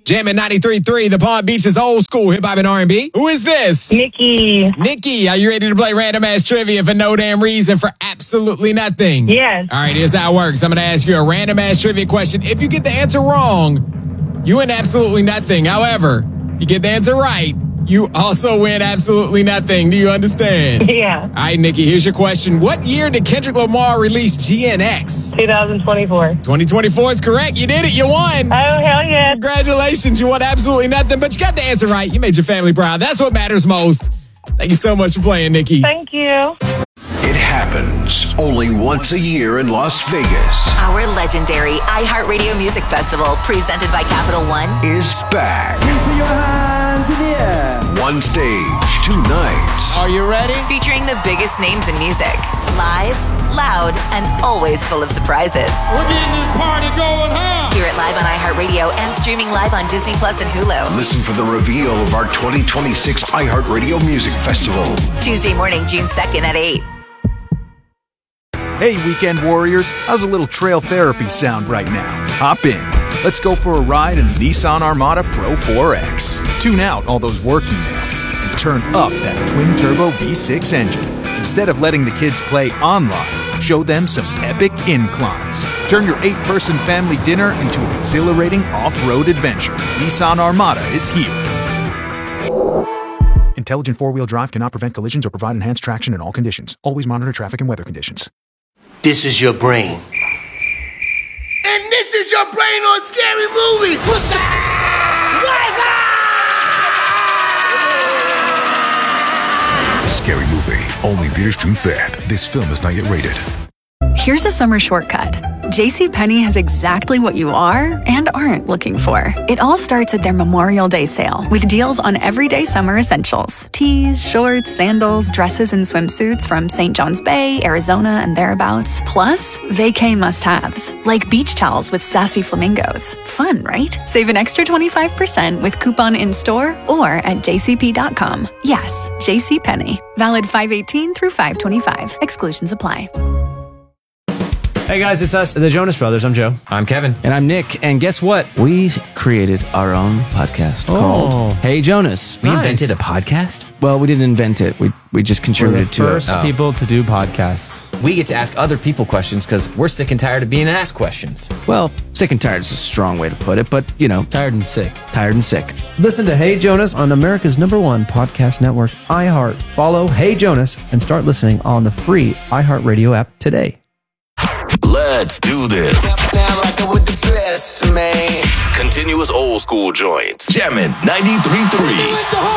Jammin' 93.3, the Palm Beach's old school hip-hop and R&B. Who is this? Nikki. Nikki, are you ready to play random ass trivia for no damn reason for absolutely nothing? Yes. All right, here's how it works. I'm going to ask you a random ass trivia question. If you get the answer wrong, you win absolutely nothing. However, if you get the answer right, you also win absolutely nothing. Do you understand? Yeah. All right, Nikki, here's your question. What year did Kendrick Lamar release GNX? 2024. 2024 is correct. You did it. You won. Oh, hell yeah. Congratulations. You won absolutely nothing, but you got the answer right. You made your family proud. That's what matters most. Thank you so much for playing, Nikki. Thank you. It happens only once a year in Las Vegas. Our legendary iHeartRadio Music Festival, presented by Capital One, Is back. Put your hands in the air. One stage, 2 nights. Are you ready? featuring the biggest names in music. Live, loud, and always full of surprises. We're getting this party going, huh? Hear it live on iHeartRadio and streaming live on Disney Plus and Hulu. Listen for the reveal of our 2026 iHeartRadio Music Festival. Tuesday morning, June 2nd at 8. Hey, weekend warriors, how's a little trail therapy sound right now? Hop in. Let's go for a ride in the Nissan Armada Pro 4X. Tune out all those work emails and turn up that twin-turbo V6 engine. Instead of letting the kids play online, show them some epic inclines. Turn your 8-person family dinner into an exhilarating off-road adventure. Nissan Armada is here. Intelligent four-wheel drive cannot prevent collisions or provide enhanced traction in all conditions. Always monitor traffic and weather conditions. This is your brain. And this is your brain on Scary Movie. What's up? Scary Movie. Only theaters June 5th. This film is not yet rated. Here's a summer shortcut. JCPenney has exactly what you are and aren't looking for. It all starts at their Memorial Day sale with deals on everyday summer essentials. Tees, shorts, sandals, dresses, and swimsuits from St. John's Bay, Arizona, and thereabouts. Plus, vacay must-haves, like beach towels with sassy flamingos. Fun, right? Save an extra 25% with coupon in-store or at jcp.com. Yes, JCPenney. Valid 5/18 through 5/25. Exclusions apply. Hey guys, it's us, the Jonas Brothers. I'm Joe. I'm Kevin. And I'm Nick. And guess what? We created our own podcast called Hey Jonas. We invented a podcast? Well, we didn't invent it. We just contributed to it. We're the first people to do podcasts. We get to ask other people questions because we're sick and tired of being asked questions. Well, sick and tired is a strong way to put it, but, you know. Tired and sick. Tired and sick. Listen to Hey Jonas on America's #1 podcast network, iHeart. Follow Hey Jonas and start listening on the free iHeartRadio app today. Let's do this. Continuous old school joints. Jammin' 93.3.